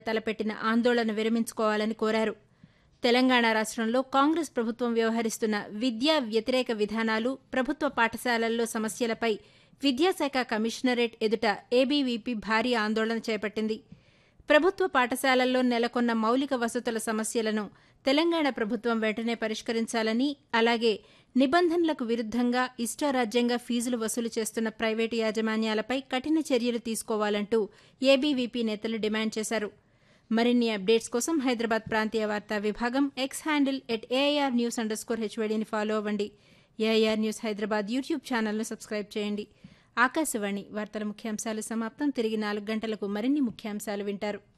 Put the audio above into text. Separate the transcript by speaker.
Speaker 1: తలపెట్టిన ఆందోళన విరమించుకోవాలని కోరారు. తెలంగాణ రాష్ట్రంలో కాంగ్రెస్ ప్రభుత్వం వ్యవహరిస్తున్న విద్యా వ్యతిరేక విధానాలు, ప్రభుత్వ పాఠశాలల్లో సమస్యలపై విద్యాశాఖ కమిషనరేట్ ఎదుట ఏబీవీపీ భారీ ఆందోళన చేపట్టింది. ప్రభుత్వ పాఠశాలల్లో నెలకొన్న మౌలిక వసతుల సమస్యలను తెలంగాణ ప్రభుత్వం వెంటనే పరిష్కరించాలని, అలాగే నిబంధనలకు విరుద్దంగా ఇష్టారాజ్యంగా ఫీజులు వసూలు చేస్తున్న ప్రైవేటు యాజమాన్యాలపై కఠిన చర్యలు తీసుకోవాలంటూ ఏబీవీపీ నేతలు డిమాండ్ చేశారు. మరిన్ని అప్డేట్స్ కోసం హైదరాబాద్ ప్రాంతీయ వార్తా విభాగం ఎక్స్ హ్యాండిల్ @AIRnews_HVDని ఫాలో అవ్వండి. ఏఐఆర్ న్యూస్ హైదరాబాద్ యూట్యూబ్ ఛానల్ను సబ్స్క్రైబ్ చేయండి. ఆకాశవాణి వార్తల ముఖ్యాంశాలు సమాప్తం. తిరిగి 4 గంటలకు మరిన్ని ముఖ్యాంశాలు వింటారు.